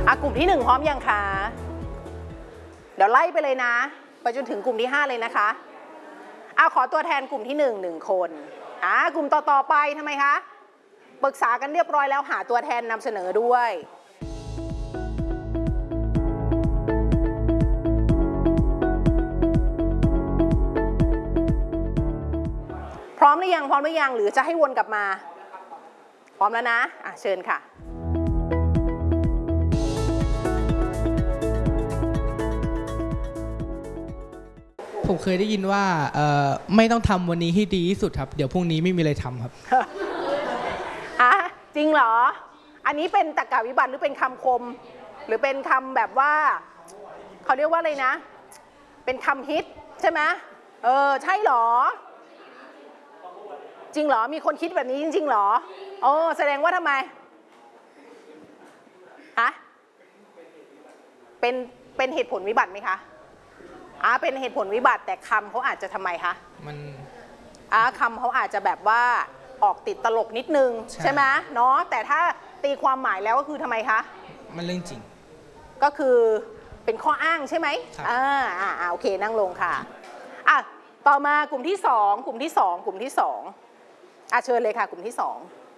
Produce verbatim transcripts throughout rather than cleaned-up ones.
อ่ะกลุ่มที่หนึ่งพร้อมยังคะเดี๋ยวไล่ไปเลยนะไปจนถึงกลุ่มที่ห้าเลยนะคะอ่ะขอตัวแทนกลุ่มที่หนึ่งหนึ่งคนอ่ะกลุ่มต่อๆไปทำไมคะปรึกษากันเรียบร้อยแล้วหาตัวแทนนำเสนอด้วยพร้อมหรือยังพร้อมหรือยังหรือจะให้วนกลับมาพร้อมแล้วนะอ่ะเชิญค่ะผมเคยได้ยินว่าไม่ต้องทำวันนี้ให้ดีที่สุดครับเดี๋ยวพรุ่งนี้ไม่มีอะไรทำครับฮะจริงเหรออันนี้เป็นตรรกะวิบัติหรือเป็นคำคมหรือเป็นคำแบบว่าเขาเรียกว่าอะไรนะเป็นคำฮิตใช่ไหมเออใช่เหรอจริงเหรอมีคนคิดแบบนี้จริงๆเหรอโอ้แสดงว่าทำไมฮะเป็นเป็นเหตุผลวิบัติไหมคะอ่าเป็นเหตุผลวิบัติแต่คำเขาอาจจะทำไมคะมันอ่าคำเขาอาจจะแบบว่าออกติดตลกนิดนึงใช่ไหมเนาะแต่ถ้าตีความหมายแล้วก็คือทำไมคะมันเรื่องจริงก็คือเป็นข้ออ้างใช่ไหมอ่าอ่าโอเคนั่งลงค่ะอ่ะต่อมากลุ่มที่สองกลุ่มที่สองกลุ่มที่สองอ่ะเชิญเลยค่ะกลุ่มที่สอง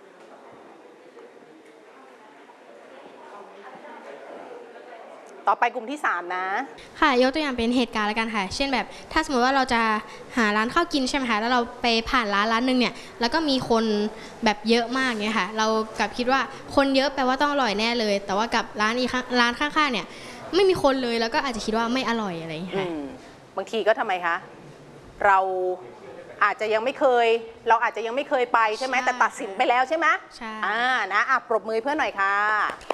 ต่อไปกลุ่มที่สามนะค่ะยกตัวอย่างเป็นเหตุการณ์แล้วกันค่ะเช่นแบบถ้าสมมติว่าเราจะหาร้านข้าวกินใช่ไหมคะแล้วเราไปผ่านร้านร้านหนึ่งเนี่ยแล้วก็มีคนแบบเยอะมากเนี่ยค่ะเรากลับคิดว่าคนเยอะแปลว่าต้องอร่อยแน่เลยแต่ว่ากับร้านอีกร้านข้างๆเนี่ยไม่มีคนเลยแล้วก็อาจจะคิดว่าไม่อร่อยอะไรอย่างเงี้ยบางทีก็ทำไมคะเราอาจจะยังไม่เคยเราอาจจะยังไม่เคยไปใช่ไหมแต่ตัดสินไปแล้วใช่ไหมใช่อ่านะอ่ะปรบมือเพื่อนหน่อยค่ะ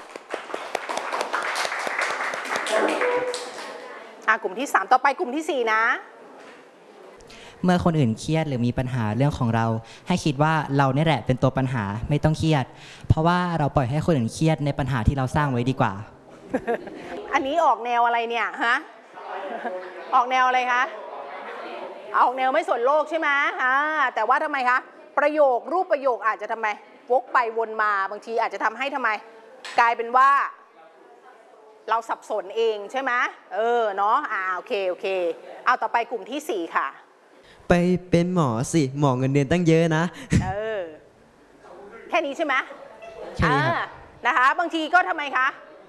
อ่ะกลุ่มที่สามต่อไปกลุ่มที่สี่นะเมื่อคนอื่นเครียดหรือมีปัญหาเรื่องของเราให้คิดว่าเราเนี่ยแหละเป็นตัวปัญหาไม่ต้องเครียดเพราะว่าเราปล่อยให้คนอื่นเครียดในปัญหาที่เราสร้างไว้ดีกว่าอันนี้ออกแนวอะไรเนี่ยฮะออกแนวอะไรคะออกแนวไม่สนโลกใช่ไหมอ่าแต่ว่าทำไมคะประโยครูปประโยคอาจจะทำไมวกไปวนมาบางทีอาจจะทำให้ทำไมกลายเป็นว่าเราสับสนเองใช่ไหมเออเนาะอ่าโอเคโอเคเอาต่อไปกลุ่มที่สี่ค่ะไปเป็นหมอสิหมอเงินเดือนตั้งเยอะนะเออแค่นี้ใช่ไหมแค่นี้ครับนะคะบางทีก็ทำไมคะ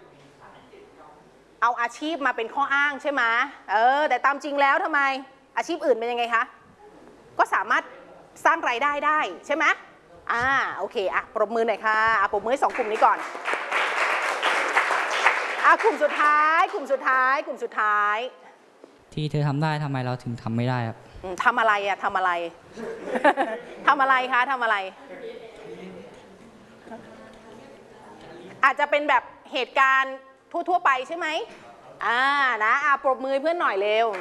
เอาอาชีพมาเป็นข้ออ้างใช่ไหมเออแต่ตามจริงแล้วทำไมอาชีพอื่นเป็นยังไงคะก็สามารถสร้างรายได้ได้ใช่ไหมอ่าโอเคอ่ะปรบมือหน่อยค่ะอ่ะปรบมือให้สองกลุ่มนี้ก่อนอ่ะกลุ่มสุดท้ายกลุ่มสุดท้ายกลุ่มสุดท้ายที่เธอทำได้ทำไมเราถึงทำไม่ได้ครับทำอะไรอะทำอะไร ทำอะไรคะทำอะไรอาจจะเป็นแบบเหตุการณ์ทั่วๆไปใช่ไหมอ่านะอ่ะปรบมือเพื่อนหน่อยเร็ว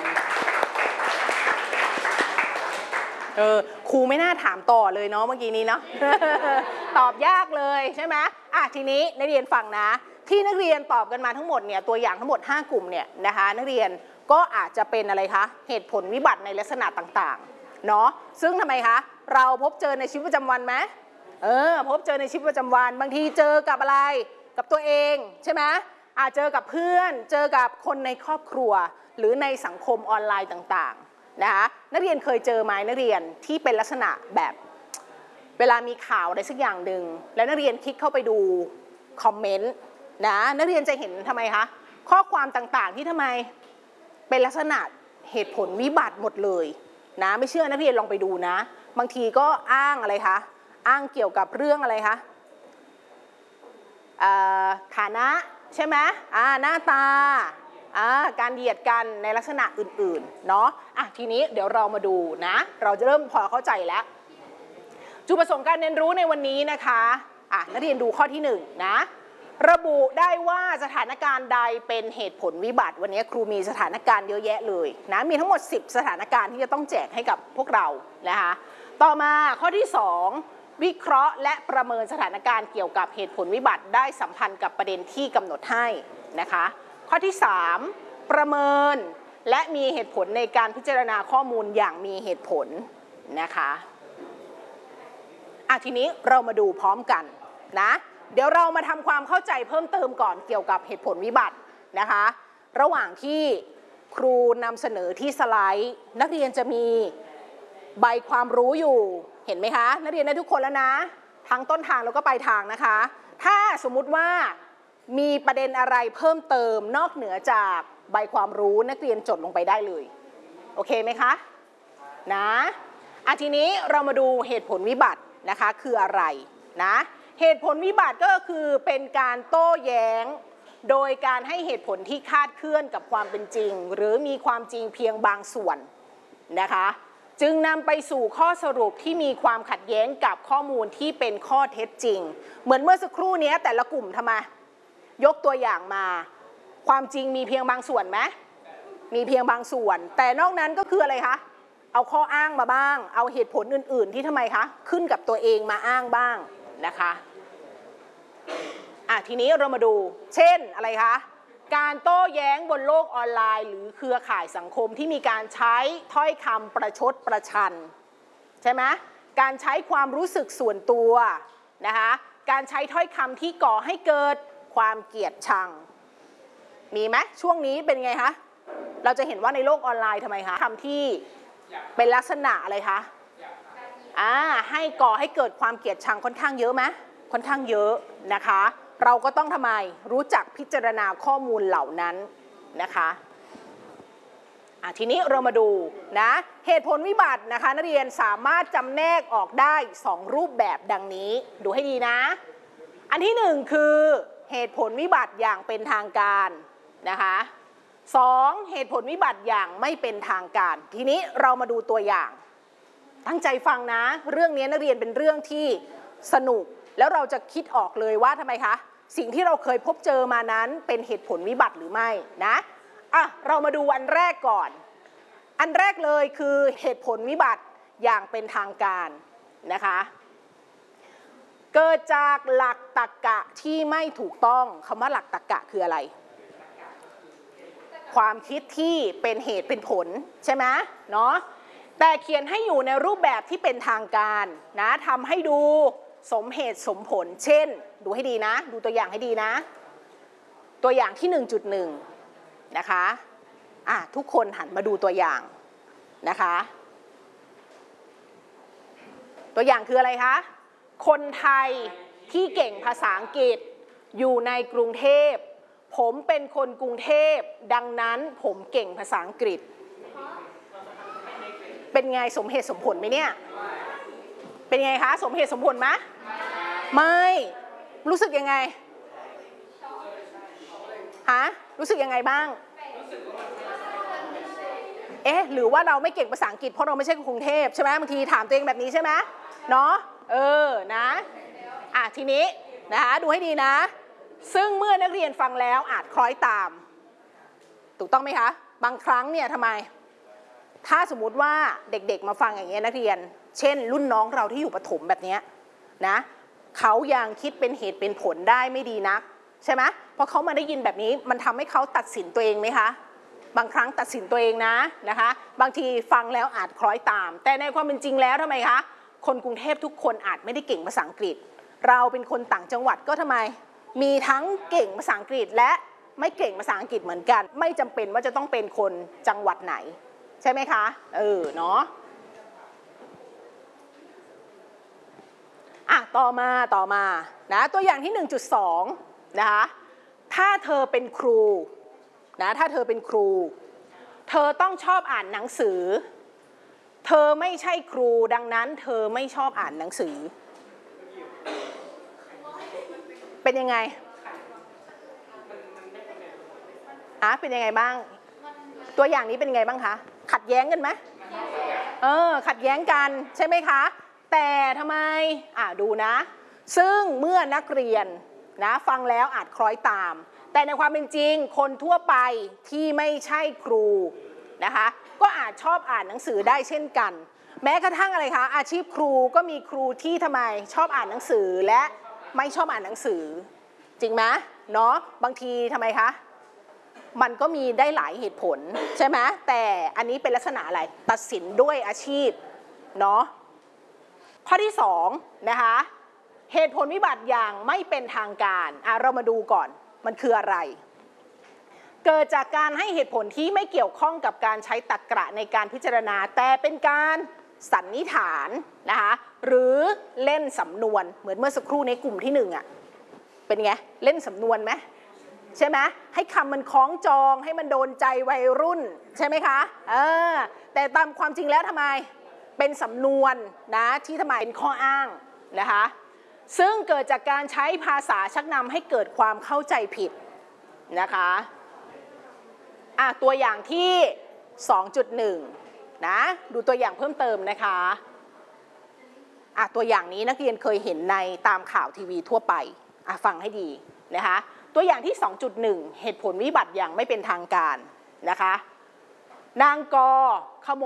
เออครูไม่น่าถามต่อเลยเนาะเมื่อกี้นี้เนาะ ตอบยากเลยใช่ไหมอ่ะทีนี้นักเรียนฟังนะที่นักเรียนตอบกันมาทั้งหมดเนี่ยตัวอย่างทั้งหมดห้ากลุ่มเนี่ยนะคะนักเรียนก็อาจจะเป็นอะไรคะเหตุผลวิบัติในลักษณะต่างๆเนาะซึ่งทำไมคะเราพบเจอในชีวิตประจำวันไหมเออพบเจอในชีวิตประจำวันบางทีเจอกับอะไรกับตัวเองใช่ไหมอาจเจอกับเพื่อนเจอกับคนในครอบครัวหรือในสังคมออนไลน์ต่างๆนะคะนักเรียนเคยเจอไหมนักเรียนที่เป็นลักษณะแบบเวลามีข่าวอะไรสักอย่างหนึ่งแล้วนักเรียนคลิกเข้าไปดูคอมเมนต์นะนักเรียนจะเห็นทำไมคะข้อความต่างๆที่ทำไมเป็นลักษณะเหตุผลวิบัติหมดเลยนะไม่เชื่อนักเรียนลองไปดูนะบางทีก็อ้างอะไรคะอ้างเกี่ยวกับเรื่องอะไรคะฐานะใช่ไหมหน้าตาการเหยียดกันในลักษณะอื่นๆเนาะอ่ะทีนี้เดี๋ยวเรามาดูนะเราจะเริ่มพอเข้าใจแล้วจุดประสงค์การเรียนรู้ในวันนี้นะคะอ่ะนักเรียนดูข้อที่หนึ่งนะระบุได้ว่าสถานการณ์ใดเป็นเหตุผลวิบัติวันนี้ครูมีสถานการณ์เยอะแยะเลยนะมีทั้งหมดสิบสถานการณ์ที่จะต้องแจกให้กับพวกเรานะคะต่อมาข้อที่สองวิเคราะห์และประเมินสถานการณ์เกี่ยวกับเหตุผลวิบัติได้สัมพันธ์กับประเด็นที่กำหนดให้นะคะข้อที่สามประเมินและมีเหตุผลในการพิจารณาข้อมูลอย่างมีเหตุผลนะคะอ่ะทีนี้เรามาดูพร้อมกันนะเดี๋ยวเรามาทำความเข้าใจเพิ่มเติมก่อนเกี่ยวกับเหตุผลวิบัตินะคะระหว่างที่ครูนำเสนอที่สไลด์นักเรียนจะมีใบความรู้อยู่เห็นไหมคะนักเรียนได้ทุกคนแล้วนะทั้งต้นทางแล้วก็ปลายทางนะคะถ้าสมมุติว่ามีประเด็นอะไรเพิ่มเติมนอกเหนือจากใบความรู้นักเรียนจดลงไปได้เลยโอเคไหมคะนะอ่ะทีนี้เรามาดูเหตุผลวิบัตินะคะคืออะไรนะเหตุผลวิบัติก็คือเป็นการโต้แย้งโดยการให้เหตุผลที่คาดเคลื่อนกับความเป็นจริงหรือมีความจริงเพียงบางส่วนนะคะจึงนำไปสู่ข้อสรุปที่มีความขัดแย้งกับข้อมูลที่เป็นข้อเท็จจริงเหมือนเมื่อสักครู่นี้แต่ละกลุ่มทำไมยกตัวอย่างมาความจริงมีเพียงบางส่วนไหมมีเพียงบางส่วนแต่นอกนั้นก็คืออะไรคะเอาข้ออ้างมาบ้างเอาเหตุผลอื่นๆที่ทำไมคะขึ้นกับตัวเองมาอ้างบ้างนะคะอ่ะทีนี้เรามาดูเช่นอะไรคะการโต้แย้งบนโลกออนไลน์หรือเครือข่ายสังคมที่มีการใช้ถ้อยคำประชดประชันใช่ไหมการใช้ความรู้สึกส่วนตัวนะคะการใช้ถ้อยคำที่ก่อให้เกิดความเกลียดชังมีไหมช่วงนี้เป็นไงคะเราจะเห็นว่าในโลกออนไลน์ทำไมคะคำที่เป็นลักษณะอะไรคะอ่าให้ก่อให้เกิดความเกลียดชังค่อนข้างเยอะไหมค่อนข้างเยอะนะคะเราก็ต้องทำไมรู้จักพิจารณาข้อมูลเหล่านั้นนะคะอ่ะทีนี้เรามาดูนะเหตุผลวิบัตินะคะนักเรียนสามารถจำแนกออกได้สองรูปแบบดังนี้ดูให้ดีนะอันที่หนึ่งคือเหตุผลวิบัติอย่างเป็นทางการนะคะสองเหตุผลวิบัติอย่างไม่เป็นทางการทีนี้เรามาดูตัวอย่างตั้งใจฟังนะเรื่องนี้นักเรียนเป็นเรื่องที่สนุกแล้วเราจะคิดออกเลยว่าทำไมคะสิ่งที่เราเคยพบเจอมานั้นเป็นเหตุผลวิบัติหรือไม่นะอ่ะเรามาดูอันแรกก่อนอันแรกเลยคือเหตุผลวิบัติอย่างเป็นทางการนะคะเกิดจากหลักตรรกะที่ไม่ถูกต้องคำว่าหลักตรรกะคืออะไรความคิดที่เป็นเหตุเป็นผลใช่ไหมเนาะแต่เขียนให้อยู่ในรูปแบบที่เป็นทางการนะทำให้ดูสมเหตุสมผลเช่นดูให้ดีนะดูตัวอย่างให้ดีนะตัวอย่างที่ หนึ่งจุดหนึ่ง นะคะอ่ะทุกคนหันมาดูตัวอย่างนะคะตัวอย่างคืออะไรคะคนไทยที่เก่งภาษาอังกฤษอยู่ในกรุงเทพผมเป็นคนกรุงเทพดังนั้นผมเก่งภาษาอังกฤษเป็นไงสมเหตุสมผลไหมเนี่ยเป็นไงคะสมเหตุสมผลไหมไม่รู้สึกยังไงฮะรู้สึกยังไงบ้างเอ๊ะหรือว่าเราไม่เก่งภาษาอังกฤษเพราะเราไม่ใช่กรุงเทพใช่ไหมบางทีถามตัวเองแบบนี้ใช่ไหมเนาะเออนะอ่ะทีนี้นะคะดูให้ดีนะซึ่งเมื่อนักเรียนฟังแล้วอาจคล้อยตามถูกต้องไหมคะบางครั้งเนี่ยทำไมถ้าสมมุติว่าเด็กๆมาฟังอย่างเงี้ยนักเรียนเช่นรุ่นน้องเราที่อยู่ประถมแบบเนี้ยนะเขายังคิดเป็นเหตุเป็นผลได้ไม่ดีนักใช่ไหมเพราะเขามาได้ยินแบบนี้มันทำให้เขาตัดสินตัวเองไหมคะบางครั้งตัดสินตัวเองนะนะคะบางทีฟังแล้วอาจคล้อยตามแต่ในความเป็นจริงแล้วทำไมคะคนกรุงเทพทุกคนอาจไม่ได้เก่งภาษาอังกฤษเราเป็นคนต่างจังหวัดก็ทำไมมีทั้งเก่งภาษาอังกฤษและไม่เก่งภาษาอังกฤษเหมือนกันไม่จำเป็นว่าจะต้องเป็นคนจังหวัดไหนใช่ไหมคะเออเนาะอ่ะต่อมาต่อมานะตัวอย่างที่ หนึ่งจุดสอง นะคะถ้าเธอเป็นครูนะถ้าเธอเป็นครูเธอต้องชอบอ่านหนังสือเธอไม่ใช่ครูดังนั้นเธอไม่ชอบอ่านหนังสือเป็นยังไงอ่ะเป็นยังไงบ้างตัวอย่างนี้เป็นยังไงบ้างคะขัดแย้งกันไหมเออขัดแย้งกันใช่ไหมคะแต่ทำไมอ่ะดูนะซึ่งเมื่อนักเรียนนะฟังแล้วอาจคล้อยตามแต่ในความเป็นจริงคนทั่วไปที่ไม่ใช่ครูนะคะก็อาจชอบอ่านหนังสือได้เช่นกันแม้กระทั่งอะไรคะอาชีพครูก็มีครูที่ทำไมชอบอ่านหนังสือและไม่ชอบอ่านหนังสือจริงไหมเนาะบางทีทำไมคะมันก็มีได้หลายเหตุผลใช่ไหมแต่อันนี้เป็นลักษณะอะไรตัดสินด้วยอาชีพเนาะข้อที่สองนะคะเหตุผลวิบัติอย่างไม่เป็นทางการอ่ะเรามาดูก่อนมันคืออะไรเกิดจากการให้เหตุผลที่ไม่เกี่ยวข้องกับการใช้ตรรกะในการพิจารณาแต่เป็นการสันนิษฐานนะคะหรือเล่นสำนวนเหมือนเมื่อสักครู่ในกลุ่มที่หนึ่งอ่ะเป็นไงเล่นสำนวนไหมใช่ไหมให้คำมันคล้องจองให้มันโดนใจวัยรุ่นใช่ไหมคะเออแต่ตามความจริงแล้วทำไมเป็นสำนวนนะที่ทำไมเป็นข้ออ้างนะคะซึ่งเกิดจากการใช้ภาษาชักนำให้เกิดความเข้าใจผิดนะคะอ่ะตัวอย่างที่ สองจุดหนึ่ง นะดูตัวอย่างเพิ่มเติมนะคะอ่ะตัวอย่างนี้นักเรียนเคยเห็นในตามข่าวทีวีทั่วไปอ่ะฟังให้ดีนะคะตัวอย่างที่ สองจุดหนึ่ง เหตุผลวิบัติอย่างไม่เป็นทางการนะคะนางกขโมย